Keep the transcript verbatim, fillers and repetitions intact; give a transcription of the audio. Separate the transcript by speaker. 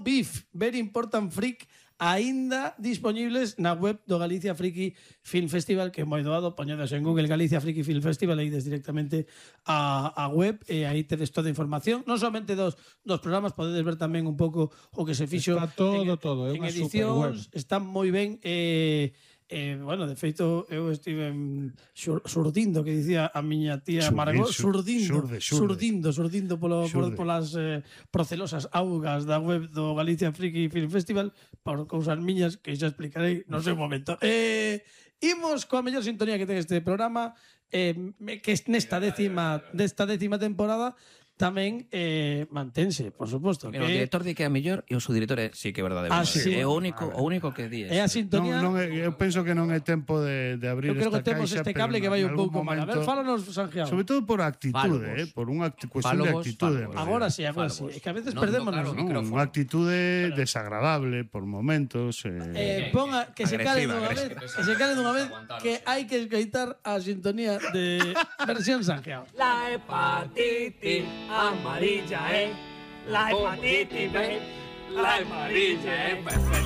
Speaker 1: Beef, Very Important Freak, aínda dispoñibles na web do Galicia Friki Film Festival, que é moi doado, poñedes en Google Galicia Friki Film Festival e ides directamente a, a web e aí tedes toda a información, non somente dos, dos programas, podedes ver tamén un pouco o que se fixo
Speaker 2: está todo,
Speaker 1: en,
Speaker 2: todo, é
Speaker 1: en
Speaker 2: unha
Speaker 1: edicións,
Speaker 2: superweb.
Speaker 1: está moi ben. eh, Eh, bueno, de feito, eu estive xur, surdindo, que dicía a miña tía
Speaker 3: Xurdir,
Speaker 1: Margot,
Speaker 3: xur-
Speaker 1: surdindo,
Speaker 3: xurde, xurde.
Speaker 1: surdindo, surdindo polo, por,
Speaker 3: Xurde.
Speaker 1: polas eh, procelosas augas da web do Galicia Friki Film Festival, por cousas miñas que xa explicarei no seu momento. Eh, imos coa mellor sintonía que ten este programa, eh, que nesta décima, desta décima temporada tamén eh, mantense, por suposto.
Speaker 4: Mira, o director di que é a mellor e o subdirector é, sí, que é verdade.
Speaker 1: Ah,
Speaker 4: é
Speaker 1: sí.
Speaker 4: o único, o único que di.
Speaker 1: É a sintonía.
Speaker 3: Non, non é, eu penso que non é tempo de, de abrir
Speaker 1: Eu creo
Speaker 3: esta
Speaker 1: que temos
Speaker 3: caixa,
Speaker 1: este
Speaker 3: pero
Speaker 1: cable que vai un
Speaker 3: nalgún
Speaker 1: pouco mal. A ver,
Speaker 3: momento-
Speaker 1: fálanos, Sanjeao.
Speaker 3: Sobre todo por actitude,
Speaker 4: Fálogos.
Speaker 3: eh, por unha acti- cuestión de
Speaker 4: Fálogos,
Speaker 3: actitude.
Speaker 4: fálogos.
Speaker 1: Agora sí, agora sí.
Speaker 4: Fálogos.
Speaker 1: É que a veces
Speaker 4: Non,
Speaker 1: perdémonos.
Speaker 4: no, claro,
Speaker 1: ¿no?
Speaker 4: micrófono.
Speaker 3: Unha actitude desagradable por momentos. Eh,
Speaker 1: Eh, ponga que se cale
Speaker 4: Agresiva,
Speaker 1: dunha vez,
Speaker 4: agresiva.
Speaker 1: que se cale dunha vez que hai que escoitar a sintonía de versión Sanjeao.
Speaker 5: La hepatitis amarilla, eh. La hepatitis B. La amarilla, eh.